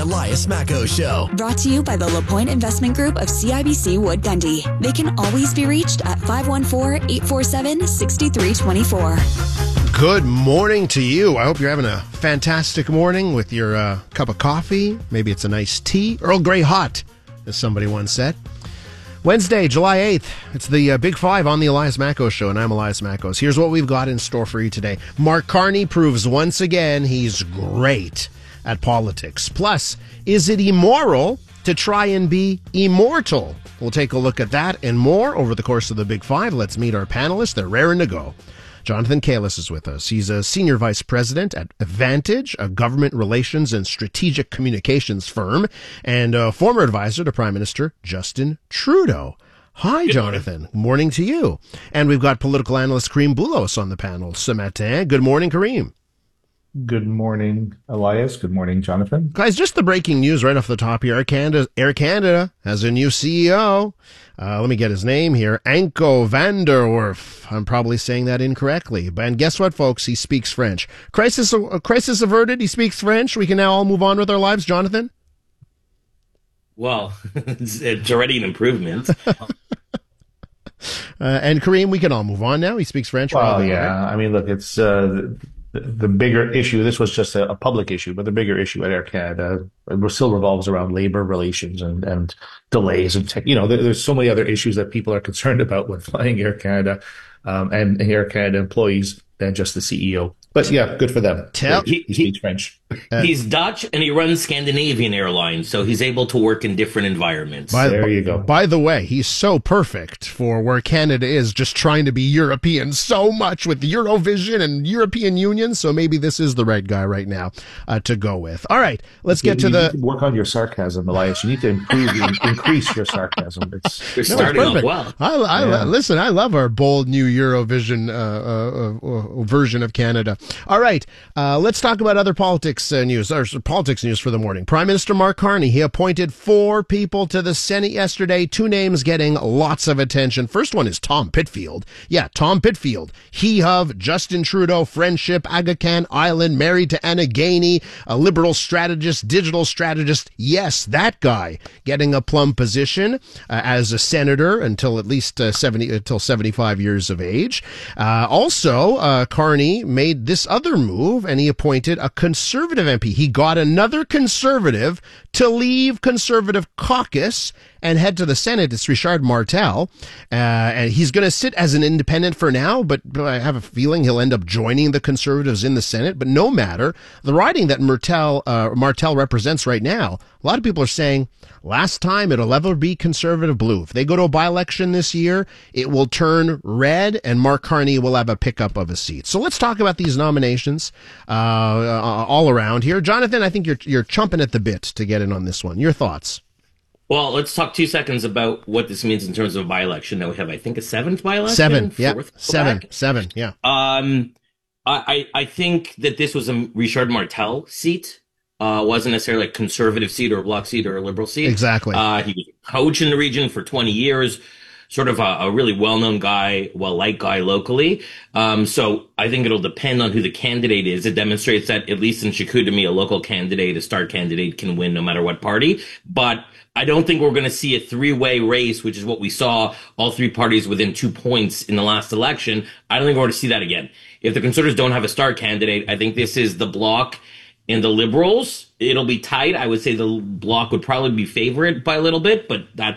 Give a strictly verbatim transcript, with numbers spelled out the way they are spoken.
Elias Macco Show. Brought to you by the LaPointe Investment Group of C I B C Wood Gundy. They can always be reached at five one four, eight four seven, six three two four. Good morning to you. I hope you're having a fantastic morning with your uh, cup of coffee. Maybe it's a nice tea. Earl Grey hot, as somebody once said. Wednesday, July eighth. It's the uh, Big Five on the Elias Macco Show, and I'm Elias Maccos. Here's what we've got in store for you today. Mark Carney proves once again he's great at politics. Plus, is it immoral to try and be immortal? We'll take a look at that and more over the course of the Big Five. Let's meet our panelists. They're raring to go. Jonathan Kalis is with us. He's a senior vice president at Advantage, a government relations and strategic communications firm, and a former advisor to Prime Minister Justin Trudeau. Hi, good Jonathan. Morning. morning to you. And we've got political analyst Kareem Boulos on the panel ce matin. Good morning, Kareem. Good morning, Elias. Good morning, Jonathan. Guys, just the breaking news right off the top here. Air Canada, Air Canada has a new C E O. Uh, let me get his name here. Anko van der Werf. I'm probably saying that incorrectly. And guess what, folks? He speaks French. Crisis, uh, crisis averted. He speaks French. We can now all move on with our lives. Jonathan? Well, it's, it's already an improvement. uh, and Kareem, we can all move on now. He speaks French. Well, right? yeah. I mean, look, it's... Uh, The, the bigger issue, this was just a, a public issue, but the bigger issue at Air Canada it still revolves around labor relations and, and delays and tech. You know, there, there's so many other issues that people are concerned about when flying Air Canada um, and Air Canada employees than just the C E O. But yeah, good for them. Tell, he, he speaks French. Uh, he's Dutch and he runs Scandinavian Airlines, so he's able to work in different environments. By, there you go. By the way, he's so perfect for where Canada is, just trying to be European so much with Eurovision and European Union. So maybe this is the right guy right now uh, to go with. All right, let's get you, to you the need to work on your sarcasm, Elias. You need to improve, increase your sarcasm. It's, You're no, starting it's off well. I, I, Yeah. Listen, I love our bold new Eurovision uh, uh, uh, version of Canada. All right, uh, let's talk about other politics uh, news. Or politics news for the morning. Prime Minister Mark Carney, he appointed four people to the Senate yesterday. Two names getting lots of attention. First one is Tom Pitfield. Yeah, Tom Pitfield. He of Justin Trudeau, friendship, Aga Khan Island, married to Anna Gainey, a liberal strategist, digital strategist. Yes, that guy getting a plum position uh, as a senator until at least uh, seventy, until seventy-five years of age. Uh, also, uh, Carney made this other move and he appointed a conservative M P. He got another conservative to leave Conservative caucus and head to the Senate. It's Richard Martel. Uh, and he's going to sit as an independent for now, but I have a feeling he'll end up joining the Conservatives in the Senate. But no matter, the riding that Martel, uh, Martel represents right now, a lot of people are saying last time it'll ever be Conservative blue. If they go to a by-election this year, it will turn red and Mark Carney will have a pickup of a seat. So let's talk about these nominations uh, uh, all around here. Jonathan, I think you're you're chomping at the bit to get in on this one. Your thoughts? Well, let's talk two seconds about what this means in terms of by-election. Now we have, I think, a seventh by-election? Seven, yeah. Fourth Seven, back? seven, yeah. Um, I, I think that this was a Richard Martel seat. Uh, wasn't necessarily a conservative seat or a bloc seat or a liberal seat. Exactly. Uh, he was a coach in the region for twenty years. Sort of a, a really well-known guy, well-liked guy locally. Um, so I think it'll depend on who the candidate is. It demonstrates that, at least in Chicoutimi, a local candidate, a star candidate can win no matter what party. But I don't think we're going to see a three-way race, which is what we saw, all three parties within two points in the last election. I don't think we're going to see that again. If the Conservatives don't have a star candidate, I think this is the Bloc and the Liberals. It'll be tight. I would say the Bloc would probably be favored by a little bit, but that's